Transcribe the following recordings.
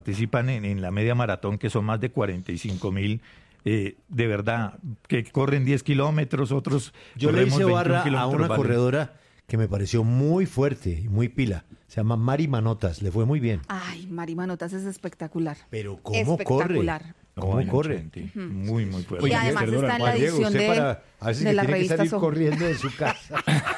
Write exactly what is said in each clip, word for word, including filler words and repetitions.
participan en, en la media maratón, que son más de cuarenta y cinco mil, eh, de verdad, que corren diez kilómetros, otros Yo le hice barra a una vale. corredora que me pareció muy fuerte y muy pila. Se llama Mari Manotas, le fue muy bien. Ay, Mari Manotas es espectacular. Pero ¿cómo espectacular. corre? ¿Cómo Ay, corre? Chente, muy, muy fuerte. Y además perdona, está en la Juan Diego, edición usted de, para- a veces de que la tiene que revista salir Soho. corriendo de su casa.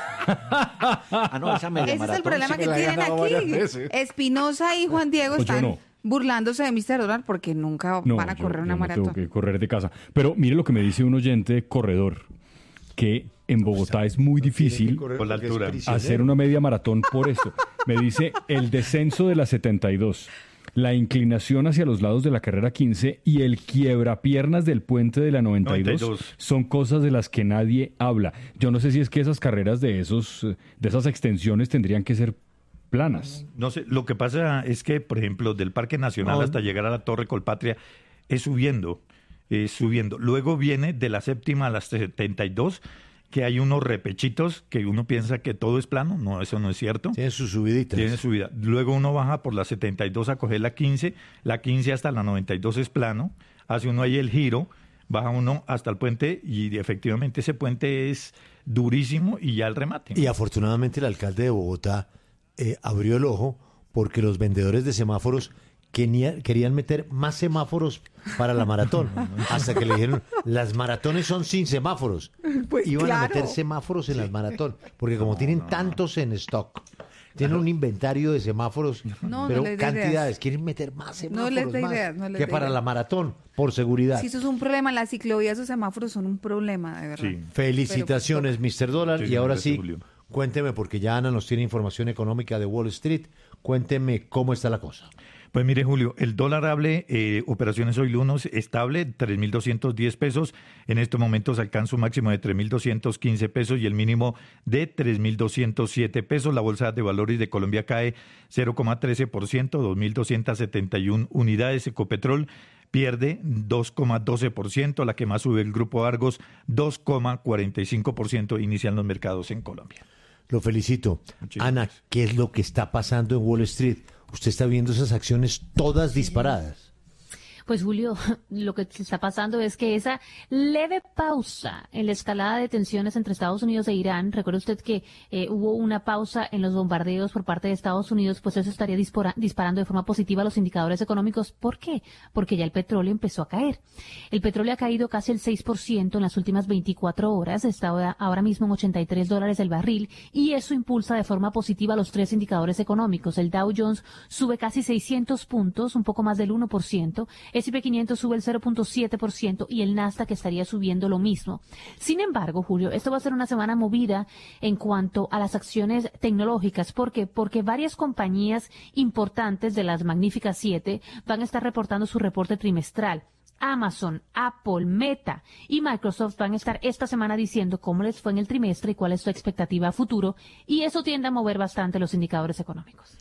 ah, no, esa media Ese es el maratón problema sí que me la he tienen ganado varias aquí. veces. Espinosa y Juan Diego Pues yo están no. burlándose de míster Dólar porque nunca No, van a yo- correr una yo no maratón. tengo que correr de casa. Pero mire lo que me dice un oyente corredor, que en Bogotá es muy difícil por la altura. hacer una media maratón por esto. Me dice el descenso de la setenta y dos, la inclinación hacia los lados de la carrera quince y el quiebrapiernas del puente de la noventa y dos, noventa y dos. son cosas de las que nadie habla. Yo no sé si es que esas carreras de esos eh, de esas extensiones tendrían que ser planas. No sé, lo que pasa es que, por ejemplo, del Parque Nacional No. hasta llegar a la Torre Colpatria es subiendo, es subiendo. Luego viene de la séptima a las setenta y dos, que hay unos repechitos que uno piensa que todo es plano. No, eso no es cierto. Tiene sus subiditas. Tiene subida. Luego uno baja por la setenta y dos a coger la quince, la quince hasta la noventa y dos es plano, hace uno ahí el giro, baja uno hasta el puente y efectivamente ese puente es durísimo y ya el remate. Y afortunadamente el alcalde de Bogotá eh, abrió el ojo porque los vendedores de semáforos quería- querían meter más semáforos para la maratón. Hasta que le dijeron, las maratones son sin semáforos. Pues Iban a claro. meter semáforos en las maratón. Porque como tienen tantos en stock, tienen un inventario de semáforos, No, no pero les dé cantidades. ideas. Quieren meter más No semáforos les dé más ideas, no les que dé para ideas. la maratón, por seguridad. Si eso es un problema, las ciclovías o semáforos son un problema, de verdad. Sí. Felicitaciones, mister Dólar. Sí, y ahora gracias, sí, Julio. cuénteme, porque ya Ana nos tiene información económica de Wall Street. Cuénteme cómo está la cosa. Pues mire, Julio, el dólar hable, eh, operaciones hoy lunes, estable, tres mil doscientos diez pesos. En estos momentos alcanza un máximo de tres mil doscientos quince pesos y el mínimo de tres mil doscientos siete pesos. La Bolsa de Valores de Colombia cae cero coma trece por ciento, dos mil doscientas setenta y una unidades. Ecopetrol pierde dos coma doce por ciento. La que más sube el Grupo Argos, dos coma cuarenta y cinco por ciento. Inician los mercados en Colombia. Lo felicito. Muchísimas Ana, gracias. ¿qué es lo que está pasando en Wall Street? Usted está viendo esas acciones todas disparadas. Pues Julio, lo que está pasando es que esa leve pausa en la escalada de tensiones entre Estados Unidos e Irán, recuerda usted que eh, hubo una pausa en los bombardeos por parte de Estados Unidos, pues eso estaría dispara- disparando de forma positiva los indicadores económicos. ¿Por qué? Porque ya el petróleo empezó a caer. El petróleo ha caído casi el seis por ciento en las últimas veinticuatro horas, está ahora, ahora mismo en ochenta y tres dólares el barril, y eso impulsa de forma positiva los tres indicadores económicos. El Dow Jones sube casi seiscientos puntos, un poco más del uno por ciento. ese y pe quinientos sube el cero punto siete por ciento y el Nasdaq estaría subiendo lo mismo. Sin embargo, Julio, esto va a ser una semana movida en cuanto a las acciones tecnológicas. ¿Por qué? Porque varias compañías importantes de las magníficas siete van a estar reportando su reporte trimestral. Amazon, Apple, Meta y Microsoft van a estar esta semana diciendo cómo les fue en el trimestre y cuál es su expectativa a futuro, y eso tiende a mover bastante los indicadores económicos.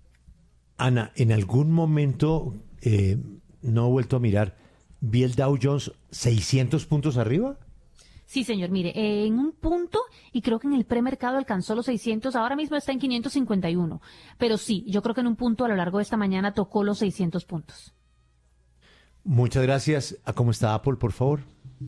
Ana, en algún momento, eh, no he vuelto a mirar, vi el Dow Jones seiscientos puntos arriba. Sí, señor, mire, eh, en un punto, y creo que en el premercado alcanzó los seiscientos, ahora mismo está en quinientos cincuenta y uno, pero sí, yo creo que en un punto a lo largo de esta mañana tocó los seiscientos puntos. Muchas gracias. ¿A cómo está Apple, por favor?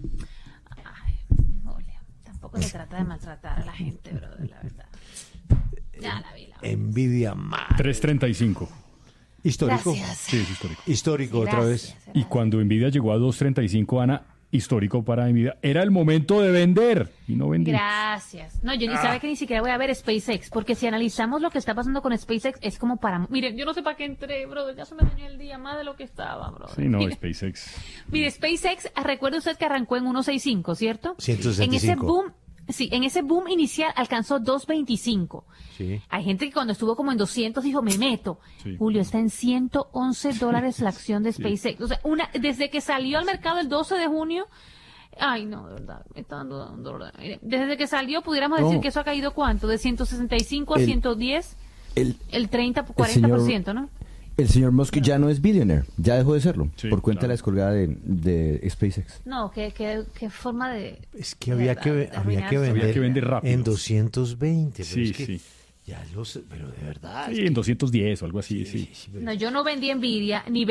Ay, Julia, tampoco se trata de maltratar a la gente, brother, la verdad. Ya la vi, la vi. Envidia más. tres treinta y cinco. Histórico. Gracias. Sí, es histórico. Histórico Sí, otra vez. gracias, Y gracias. cuando Nvidia llegó a dos treinta y cinco, Ana, histórico para Nvidia, era el momento de vender y no vendí. Gracias. No, yo ni sabe que ni siquiera voy a ver SpaceX, porque si analizamos lo que está pasando con SpaceX, es como para... Miren, yo no sé para qué entré, brother, ya se me dañó el día más de lo que estaba, brother. Sí, no, Mire, SpaceX. mire, SpaceX, recuerda usted que arrancó en ciento sesenta y cinco, ¿cierto? ciento sesenta y cinco. En ese boom, sí, en ese boom inicial alcanzó doscientos veinticinco. Sí. Hay gente que cuando estuvo como en doscientos dijo, me meto. Sí. Julio, está en ciento once dólares la acción de SpaceX. O sea, una, desde que salió al mercado el doce de junio, ay, no, de verdad, me está dando un dolor. Mire, desde que salió, pudiéramos No. decir que eso ha caído ¿cuánto? De ciento sesenta y cinco a El- ciento diez, El, el treinta, cuarenta por ciento, ¿no? el señor Musk ya no es billionaire, ya dejó de serlo, Sí, por cuenta claro. de la descolgada de, de SpaceX. No, qué, qué, qué forma de... Es que había que, de había que arruinarse. vender, Había que vender rápido. en doscientos veinte. Pero Sí, es que sí. Ya lo sé, pero de verdad. Sí, en doscientos diez o algo así, sí. No, yo no vendí Nvidia, ni